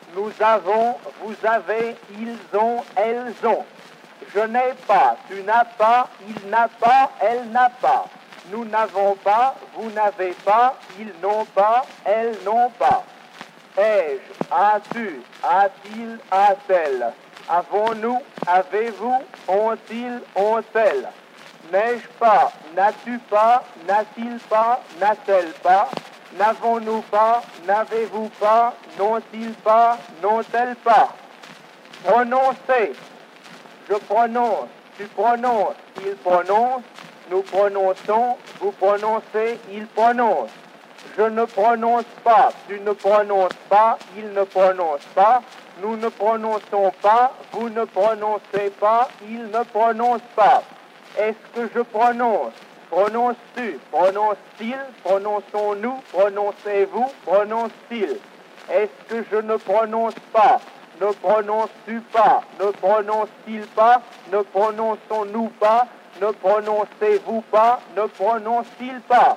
nous avons, vous avez, ils ont, elles ont. Je n'ai pas, tu n'as pas, il n'a pas, elle n'a pas. Nous n'avons pas, vous n'avez pas, ils n'ont pas, elles n'ont pas. Ai-je, as-tu, a-t-il, a-t-elle. Avons-nous, avez-vous, ont-ils, ont-elles. N'ai-je pas, n'as-tu pas, n'a-t-il pas, n'a-t-elle pas. N'avons-nous pas, n'avez-vous pas, n'ont-ils pas, n'ont-elles pas. Prononcez. Je prononce, tu prononces, il prononce, nous prononçons, vous prononcez, il prononce. Je ne prononce pas, tu ne prononces pas, il ne prononce pas, nous ne prononçons pas, vous ne prononcez pas, il ne prononce pas. Est-ce que je prononce? Prononces-tu? Prononce-t-il? Prononçons-nous? Prononcez-vous? Prononce-t-il? Est-ce que je ne prononce pas? Ne prononces-tu pas? Ne prononce-t-il pas? Ne prononçons-nous pas? Ne prononcez-vous pas? Ne prononce-t-il pas?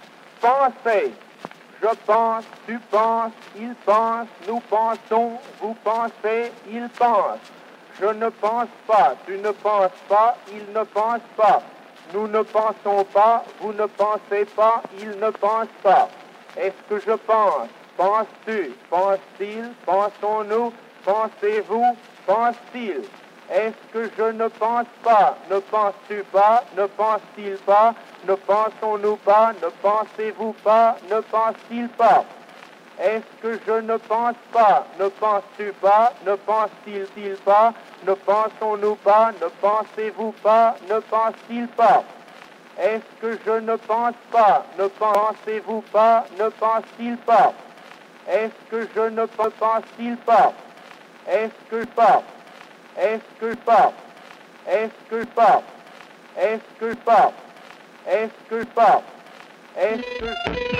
Pensez. Je pense, tu penses, il pense, nous pensons, vous pensez, il pense. Je ne pense pas, tu ne penses pas, il ne pense pas. Nous ne pensons pas, vous ne pensez pas, il ne pense pas. Est-ce que je pense? Penses-tu? Pense-t-il? Pensons-nous? Pensez-vous? Pense-t-il? Est-ce que je ne pense pas? Ne penses-tu pas? Ne pense-t-il pas? Ne pensons-nous pas? Ne pensez-vous pas? Ne pense-t-il pas? Est-ce que je ne pense pas? Ne penses-tu pas? Ne pense-t-il pas? Ne pensons-nous pas? Ne pensez-vous pas? Ne pense-t-il pas? Est-ce que je ne pense pas? Ne pensez-vous pas? Ne pense-t-il pas? Est-ce que je ne pense-t-il pas? Est-ce que pas? Est-ce que pas? Est-ce que pas? Est-ce que pas? Est-ce que pas? Est-ce que je...